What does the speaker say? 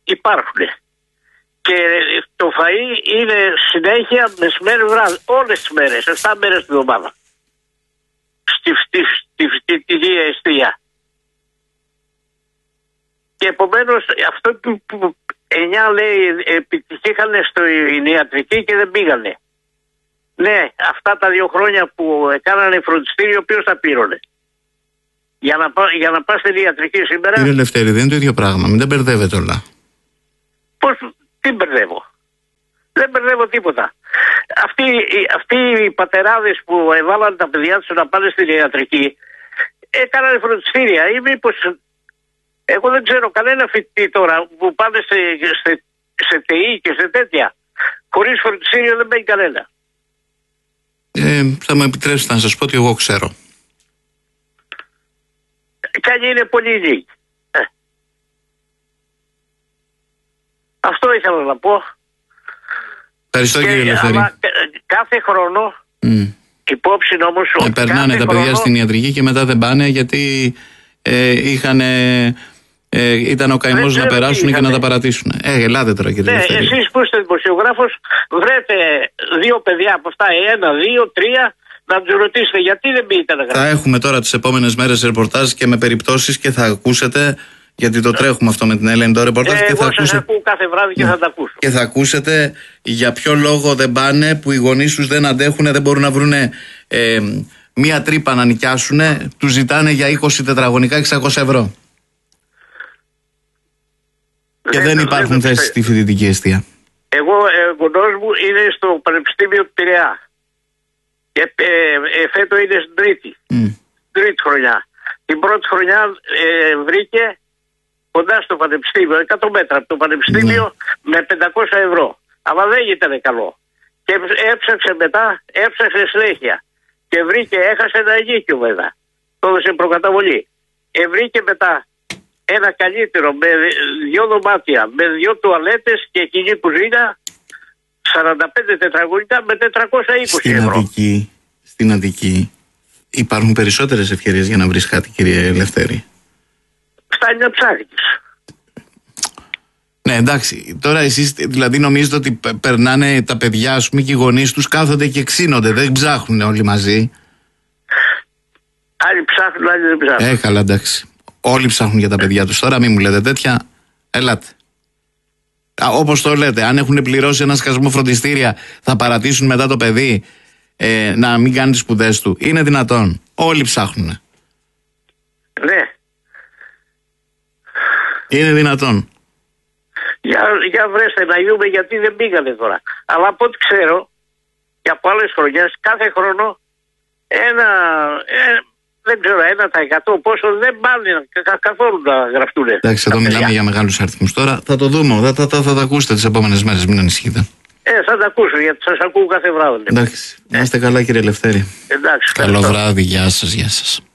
υπάρχουν. Και το φαΐ είναι συνέχεια μεσημέρι βράδυ, όλες τις μέρες, 7 μέρες την εβδομάδα. Στη φτητική εστία. Και επομένως αυτό που 9 λέει επιτυχήκανε στην ιατρική και δεν πήγανε. Ναι, αυτά τα 2 χρόνια που έκανανε φροντιστήριο, ποιος τα πήρωνε? Για να πας στην ιατρική σήμερα. Κύριε Λευτέρη, δεν είναι το ίδιο πράγμα. Μην τα μπερδεύετε όλα. Πώς, τι μπερδεύω? Δεν μπερδεύω τίποτα. Αυτοί οι πατεράδες που έβαλαν τα παιδιά τους να πάνε στην ιατρική έκαναν φροντιστήρια ή μήπως... Εγώ δεν ξέρω κανένα φοιτητή τώρα που πάνε σε ΤΕΙ και σε τέτοια. Χωρίς φροντιστήριο δεν μπαίνει κανένα. Θα μου επιτρέψετε να σας πω ότι εγώ ξέρω. Κι αν είναι πολύ λίγοι. Αυτό ήθελα να πω. Ευχαριστώ κύριε Ελευθερή. Κάθε χρόνο υπόψη όμως... περνάνε τα παιδιά στην ιατρική και μετά δεν πάνε γιατί ήταν ο καημός να περάσουν και να τα παρατήσουν. Ελάτε τώρα κύριε Ελευθερή. Εσείς που είστε δημοσιογράφος, βρέτε 2 παιδιά από αυτά, 1, 2, 3, να τους ρωτήσετε γιατί δεν πήγατε να γράψετε. Θα έχουμε τώρα τις επόμενες μέρες ρεπορτάζ και με περιπτώσεις και θα ακούσετε, γιατί το τρέχουμε αυτό με την Ελένη το ρεπορτάζ. Και εγώ σας ακούω κάθε βράδυ και θα τα ακούσω. Και θα ακούσετε για ποιο λόγο δεν πάνε, που οι γονείς τους δεν αντέχουν, δεν μπορούν να βρουν μία τρύπα να νοικιάσουν, τους ζητάνε για 20 τετραγωνικά 600 ευρώ. Και δεν υπάρχουν θέσεις στη φοιτητική εστία. Εγώ γονός μου είναι στο Πανεπιστήμιο του Πειραιά. Και φέτο είναι στην τρίτη χρονιά. Την πρώτη χρονιά βρήκε κοντά στο Πανεπιστήμιο, 100 μέτρα από το Πανεπιστήμιο, με 500 ευρώ. Αλλά δεν ήταν καλό. Και έψαξε μετά, έψαξε συνέχεια. Και βρήκε, έχασε ένα ενίκιο βέβαια. Το έδωσε προκαταβολή. Βρήκε μετά ένα καλύτερο με 2 δωμάτια, με 2 τουαλέτες και κοινή κουζίνα, 45 τετραγωνικά με 420 ευρώ. Στην Αττική υπάρχουν περισσότερες ευκαιρίες για να βρεις κάτι, κύριε Ελευθέρη. Φτάνει να ψάχνεις. Ναι, εντάξει. Τώρα εσείς δηλαδή νομίζετε ότι περνάνε τα παιδιά, ας πούμε, και οι γονείς τους κάθονται και ξύνονται, δεν ψάχνουν όλοι μαζί? Άλλοι ψάχνουν, άλλοι δεν ψάχνουν. Καλά, εντάξει. Όλοι ψάχνουν για τα παιδιά τους. Τώρα μην μου λέτε τέτοια. Ελάτε. Όπως το λέτε, αν έχουν πληρώσει ένα σκασμό φροντιστήρια, θα παρατήσουν μετά το παιδί να μην κάνει τις σπουδές του? Είναι δυνατόν? Όλοι ψάχνουν. Ναι. Είναι δυνατόν? Για βρέστε να δούμε γιατί δεν πήγανε τώρα. Αλλά από ό,τι ξέρω και από άλλες χρονιές, κάθε χρόνο δεν ξέρω, 1% πόσο δεν πάνε καθόλου να γραφτούν. Εντάξει, εδώ μιλάμε για μεγάλους αριθμούς τώρα. Θα το δούμε, θα τα ακούσετε τις επόμενες μέρες, μην ανησυχείτε. Θα τα ακούσω γιατί σας ακούω κάθε βράδυ. Εντάξει, να είστε καλά κύριε Ελευθέρη. Εντάξει, καλό βράδυ, γεια σας.